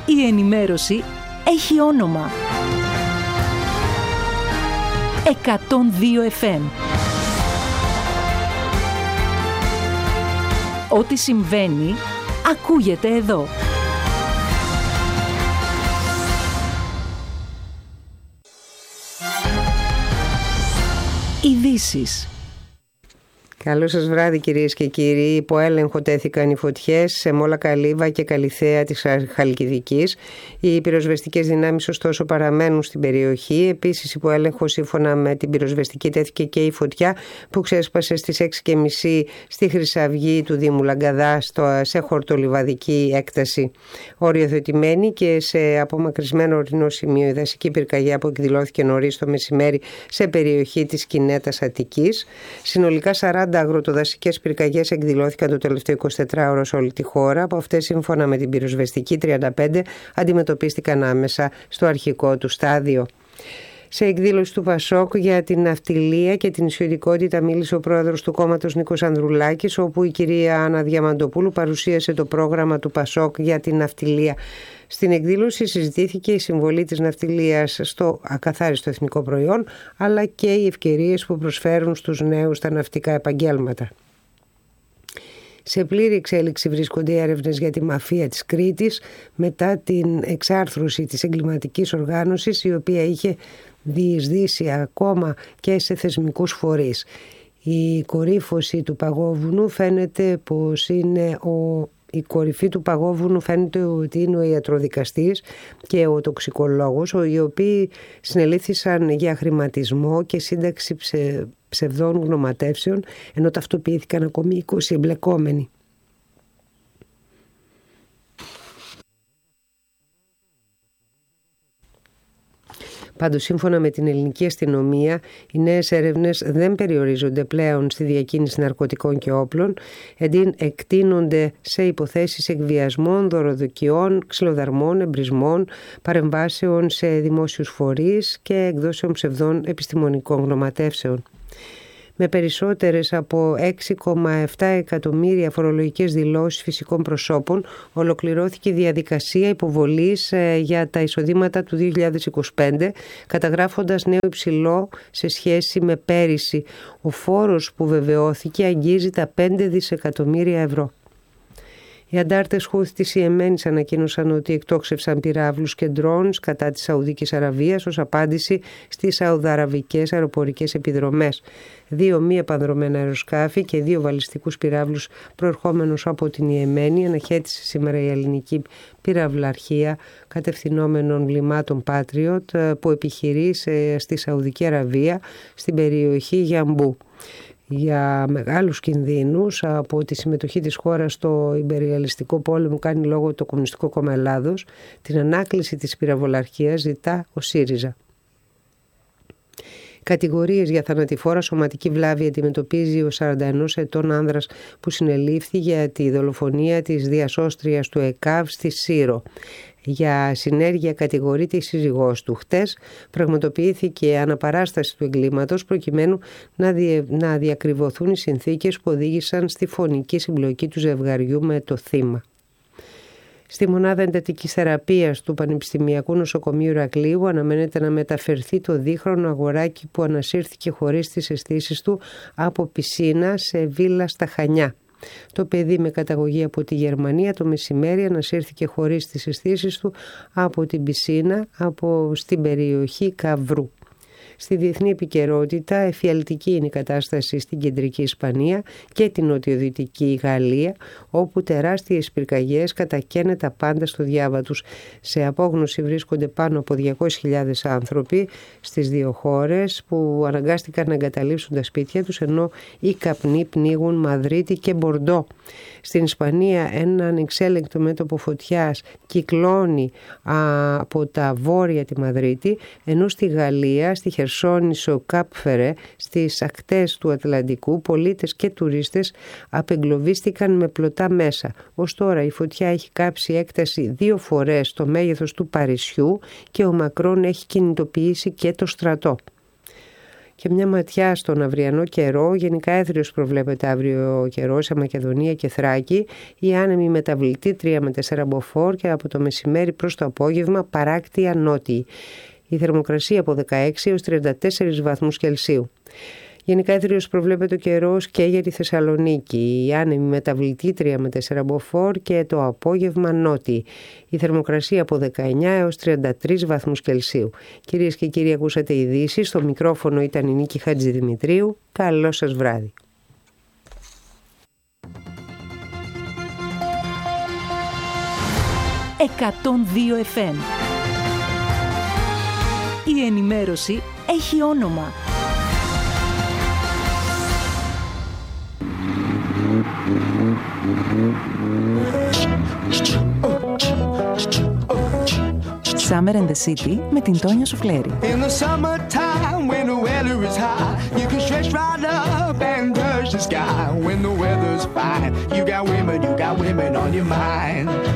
Η ενημέρωση έχει όνομα. 102 FM. Ό,τι συμβαίνει, ακούγεται εδώ. Ειδήσεις. Καλό σας βράδυ κυρίες και κύριοι. Υπό έλεγχο τέθηκαν οι φωτιές σε Μόλα Καλύβα και Καλιθέα της Χαλκιδικής. Οι πυροσβεστικές δυνάμεις ωστόσο παραμένουν στην περιοχή. Επίσης υπό έλεγχο σύμφωνα με την πυροσβεστική τέθηκε και η φωτιά που ξέσπασε στις 6:30 στη Χρυσαυγή του Δήμου Λαγκαδά σε χορτολιβαδική έκταση. Οριοθετημένη και σε απομακρυσμένο ορεινό σημείο η δασική πυρκαγιά που εκδηλώθηκε νωρίς το μεσημέρι σε περιοχή της Κινέτας Αττικής. Συνολικά 40 αγροτοδασικές πυρκαγιές εκδηλώθηκαν το τελευταίο 24ωρο σε όλη τη χώρα. Από αυτές, σύμφωνα με την πυροσβεστική, 35 αντιμετωπίστηκαν άμεσα στο αρχικό του στάδιο. Σε εκδήλωση του Πασόκ για την ναυτιλία και την νησιωτικότητα μίλησε ο πρόεδρος του κόμματος Νίκος Ανδρουλάκης, όπου η κυρία Άννα Διαμαντοπούλου παρουσίασε το πρόγραμμα του Πασόκ για την ναυτιλία. Στην εκδήλωση συζητήθηκε η συμβολή της ναυτιλίας στο ακαθάριστο εθνικό προϊόν, αλλά και οι ευκαιρίες που προσφέρουν στους νέους τα ναυτικά επαγγέλματα. Σε πλήρη εξέλιξη βρίσκονται οι έρευνες για τη μαφία της Κρήτης μετά την εξάρθρωση της εγκληματικής οργάνωσης, η οποία είχε διεισδύσει ακόμα και σε θεσμικούς φορείς. Η κορύφωση του παγόβουνου φαίνεται πως είναι η κορυφή του παγόβουνου φαίνεται ότι είναι ο ιατροδικαστής και ο τοξικολόγος, οι οποίοι συνελήφθησαν για χρηματισμό και σύνταξη ψευδών γνωματεύσεων, ενώ ταυτοποιήθηκαν ακόμη 20 εμπλεκόμενοι. Πάντως, σύμφωνα με την ελληνική αστυνομία, οι νέες έρευνες δεν περιορίζονται πλέον στη διακίνηση ναρκωτικών και όπλων, εκτείνονται σε υποθέσεις εκβιασμών, δωροδοκιών, ξυλοδαρμών, εμπρισμών, παρεμβάσεων σε δημόσιους φορείς και εκδόσεων ψευδών επιστημονικών γνωματεύσεων. Με περισσότερες από 6,7 εκατομμύρια φορολογικές δηλώσεις φυσικών προσώπων, ολοκληρώθηκε η διαδικασία υποβολής για τα εισοδήματα του 2025, καταγράφοντας νέο υψηλό σε σχέση με πέρυσι. Ο φόρος που βεβαιώθηκε αγγίζει τα 5 δισεκατομμύρια ευρώ. Οι αντάρτες Χούθ της Ιεμένης ανακοίνωσαν ότι εκτόξευσαν πυράβλους και ντρόουνς κατά της Σαουδικής Αραβίας ως απάντηση στις σαουδαραβικές αεροπορικές επιδρομές. 2 μη επανδρωμένα αεροσκάφη και 2 βαλιστικούς πυράβλους προερχόμενους από την Ιεμένη αναχέτησε σήμερα η ελληνική πυραυλαρχία κατευθυνόμενων βλημάτων Patriot που επιχειρεί στη Σαουδική Αραβία στην περιοχή Γιαμπού. Για μεγάλους κινδύνους από τη συμμετοχή της χώρας στο ιμπεριαλιστικό πόλεμο κάνει λόγο το Κομμουνιστικό Κόμμα Ελλάδος. Την ανάκληση της πυραβολαρχίας ζητά ο ΣΥΡΙΖΑ. Κατηγορίες για θανατηφόρα σωματική βλάβη αντιμετωπίζει ο 41 ετών άνδρας που συνελήφθη για τη δολοφονία της διασώστριας του ΕΚΑΒ στη Σύρο. Για συνέργεια κατηγορείται η σύζυγός του. Χτες πραγματοποιήθηκε αναπαράσταση του εγκλήματος προκειμένου να διακριβωθούν οι συνθήκες που οδήγησαν στη φωνική συμπλοκή του ζευγαριού με το θύμα. Στη μονάδα εντατικής θεραπείας του Πανεπιστημιακού Νοσοκομείου Ηρακλείου αναμένεται να μεταφερθεί το δίχρονο αγοράκι που ανασύρθηκε χωρίς τις αισθήσεις του από πισίνα σε βίλα στα Χανιά. Το παιδί με καταγωγή από τη Γερμανία το μεσημέρι ανασύρθηκε χωρίς τις αισθήσεις του από την πισίνα στην περιοχή Καβρού. Στη διεθνή επικαιρότητα, εφιαλτική είναι η κατάσταση στην κεντρική Ισπανία και την νοτιοδυτική Γαλλία, όπου τεράστιες πυρκαγιές κατακαίνε τα πάντα στο διάβα τους. Σε απόγνωση βρίσκονται πάνω από 200.000 άνθρωποι στις δύο χώρες που αναγκάστηκαν να εγκαταλείψουν τα σπίτια τους, ενώ οι καπνοί πνίγουν Μαδρίτη και Μπορντό. Στην Ισπανία ένα ανεξέλεγκτο μέτωπο φωτιάς κυκλώνει από τα βόρεια τη Μαδρίτη, ενώ στη Γαλλία, στη Χερσόνησο Κάπφερε, στις ακτές του Ατλαντικού, πολίτες και τουρίστες απεγκλωβίστηκαν με πλωτά μέσα. Ως τώρα η φωτιά έχει κάψει έκταση 2 φορές το μέγεθος του Παρισιού και ο Μακρόν έχει κινητοποιήσει και το στρατό. Και μια ματιά στον αυριανό καιρό. Γενικά έθριος προβλέπεται αύριο καιρό σε Μακεδονία και Θράκη. Η άνεμη μεταβλητή 3 με 4 μποφόρ και από το μεσημέρι προς το απόγευμα παράκτια νότιη. Η θερμοκρασία από 16 έως 34 βαθμούς Κελσίου. Γενικά έθριος προβλέπεται ο καιρός και για τη Θεσσαλονίκη. Η άνεμη μεταβλητή 3 με 4 μποφόρ και το απόγευμα νότιη. Η θερμοκρασία από 19 έως 33 βαθμούς Κελσίου. Κυρίες και κύριοι, ακούσατε ειδήσεις. Στο μικρόφωνο ήταν η Νίκη Χατζηδημητρίου. Καλό σας βράδυ. FM. Η ενημέρωση έχει όνομα. Summer in the City με την Τόνια Σουφλέρη. In the summertime when the weather is high, you can stretch right up and touch the sky. When the weather's fine, you got women on your mind.